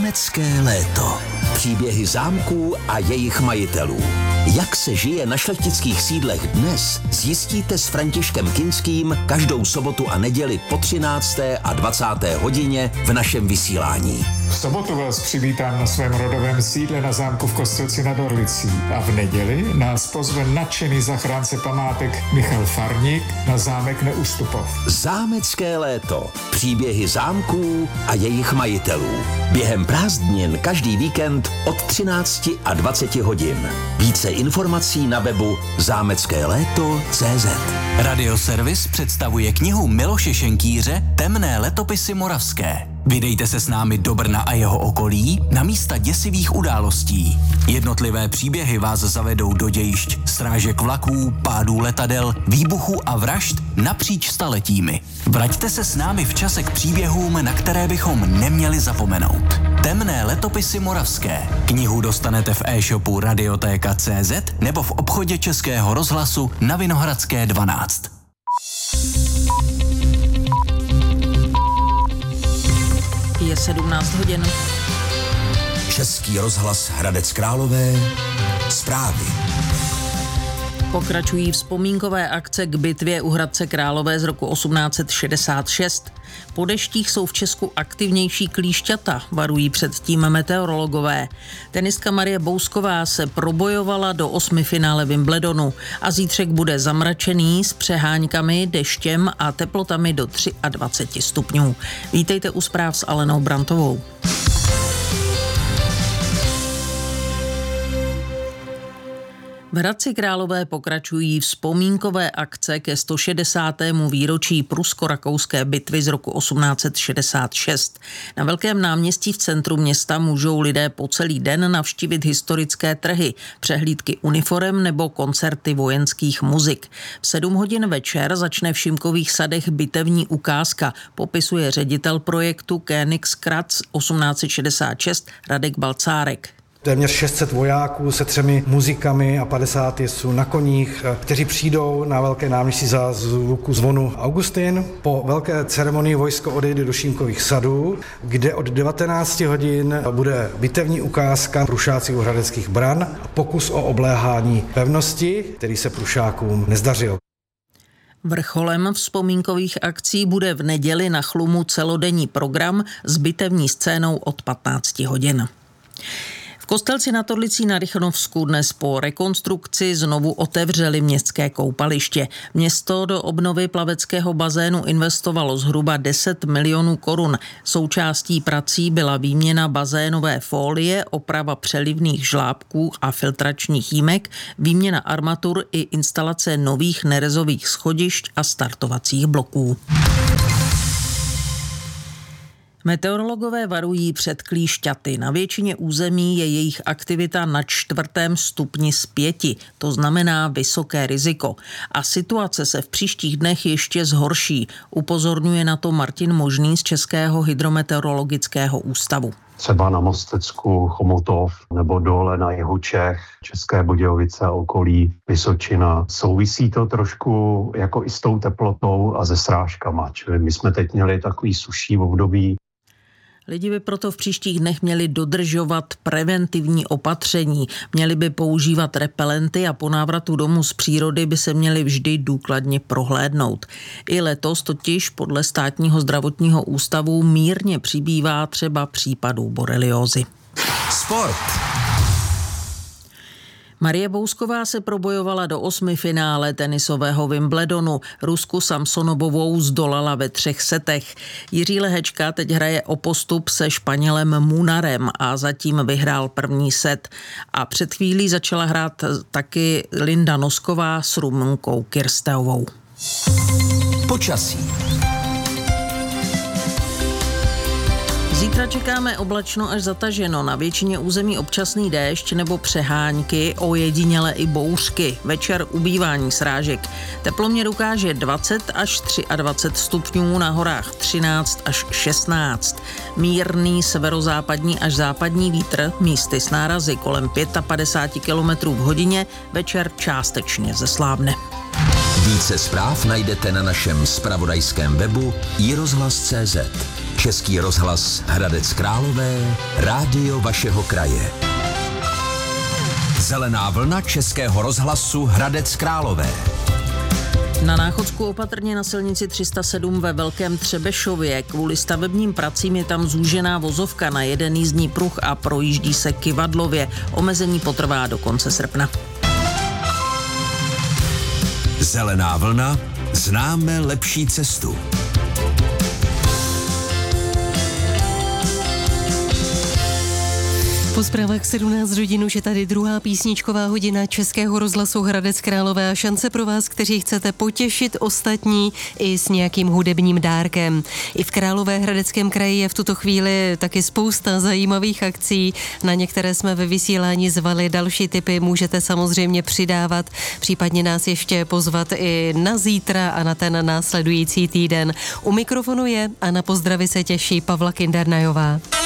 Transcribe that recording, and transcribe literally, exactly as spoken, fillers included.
Zámecké léto. Příběhy zámků a jejich majitelů. Jak se žije na šlechtických sídlech dnes, zjistíte s Františkem Kinským každou sobotu a neděli po třinácté a dvacáté hodině v našem vysílání. V sobotu vás přivítám na svém rodovém sídle na zámku v Kostelci nad Orlicí a v neděli nás pozve nadšený zachránce památek Michal Farník na zámek Neustupov. Zámecké léto. Příběhy zámků a jejich majitelů. Během prázdnin každý víkend od třinácti a dvaceti hodin. Více informací na webu zámecké léto tečka cé zet. Radioservis představuje knihu Miloše Šenkýře Temné letopisy moravské. Vydejte se s námi do Brna a jeho okolí na místa děsivých událostí. Jednotlivé příběhy vás zavedou do dějišť srážek vlaků, pádů letadel, výbuchů a vražd napříč staletími. Vraťte se s námi v čase k příběhům, na které bychom neměli zapomenout. Temné letopisy moravské. Knihu dostanete v e-shopu radiotéka tečka cé zet nebo v obchodě Českého rozhlasu na Vinohradské dvanáct. Je sedmnáct hodin. Český rozhlas Hradec Králové. Zprávy. Pokračují vzpomínkové akce k bitvě u Hradce Králové z roku osmnáct set šedesát šest. Po deštích jsou v Česku aktivnější klíšťata, varují předtím meteorologové. Tenistka Marie Bousková se probojovala do osmifinále Wimbledonu a zítřek bude zamračený s přeháňkami, deštěm a teplotami do dvacet tři stupňů. Vítejte u zpráv s Alenou Brantovou. V Hradci Králové pokračují vzpomínkové akce ke sto šedesátému výročí prusko-rakouské bitvy z roku osmnáct set šedesát šest. Na Velkém náměstí v centru města můžou lidé po celý den navštívit historické trhy, přehlídky uniforem nebo koncerty vojenských muzik. V sedm hodin večer začne v Šimkových sadech bitevní ukázka, popisuje ředitel projektu Königsgrätz osmnáct set šedesát šest Radek Balcárek. Téměř šest set vojáků se třemi muzikami a padesát jezdců na koních, kteří přijdou na Velké náměstí za zvuku zvonu Augustin. Po velké ceremonii vojsko odejde do Šimkových sadů, kde od devatenácti hodin bude bitevní ukázka Prušáci u hradeckých bran a pokus o obléhání pevnosti, který se Prušákům nezdařil. Vrcholem vzpomínkových akcí bude v neděli na Chlumu celodenní program s bitevní scénou od patnácti hodin. V Kostelci nad Orlicí na Rychnovsku dnes po rekonstrukci znovu otevřeli městské koupaliště. Město do obnovy plaveckého bazénu investovalo zhruba deset milionů korun. Součástí prací byla výměna bazénové fólie, oprava přelivných žlábků a filtračních jímek, výměna armatur i instalace nových nerezových schodišť a startovacích bloků. Meteorologové varují před klíšťaty. Na většině území je jejich aktivita na čtvrtém stupni z pěti, to znamená vysoké riziko. A situace se v příštích dnech ještě zhorší, upozorňuje na to Martin Možný z Českého hydrometeorologického ústavu. Třeba na Mostecku, Chomutov nebo dole na jihu Čech, České Budějovice a okolí, Vysočina. Souvisí to trošku jako i s tou teplotou a se srážkama. Čili my jsme teď měli takový suší období. Lidi by proto v příštích dnech měli dodržovat preventivní opatření, měli by používat repelenty a po návratu domů z přírody by se měli vždy důkladně prohlédnout. I letos totiž podle Státního zdravotního ústavu mírně přibývá třeba případů boreliózy. Sport. Marie Bousková se probojovala do osmifinále tenisového Wimbledonu. Rusku Samsonovovou zdolala ve třech setech. Jiří Lehečka teď hraje o postup se Španělem Munarem a zatím vyhrál první set. A před chvílí začala hrát taky Linda Nosková s Rumunkou Kirsteovou. Počasí. Zítra čekáme oblačno až zataženo, na většině území občasný déšť nebo přeháňky, ojediněle i bouřky, večer ubývání srážek. Teploměr ukáže dvacet až dvacet tři stupňů, na horách třináct až šestnáct. Mírný severozápadní až západní vítr, místy s nárazy kolem padesát pět kilometrů v hodině, večer částečně zeslábne. Více zpráv najdete na našem zpravodajském webu i rozhlas tečka cé zet. Český rozhlas Hradec Králové, rádio vašeho kraje. Zelená vlna Českého rozhlasu Hradec Králové. Na Náchodsku opatrně na silnici tři sta sedm ve Velkém Třebešově. Kvůli stavebním pracím je tam zúžená vozovka na jeden jízdní pruh a projíždí se kyvadlově. Omezení potrvá do konce srpna. Zelená vlna, známe lepší cestu. Po zprávách sedmnáct hodin už je tady druhá písničková hodina Českého rozhlasu Hradec Králové a šance pro vás, kteří chcete potěšit ostatní i s nějakým hudebním dárkem. I v Královéhradeckém kraji je v tuto chvíli taky spousta zajímavých akcí. Na některé jsme ve vysílání zvali, další tipy můžete samozřejmě přidávat, případně nás ještě pozvat i na zítra a na ten následující týden. U mikrofonu je a na pozdravy se těší Pavla Kindernajová.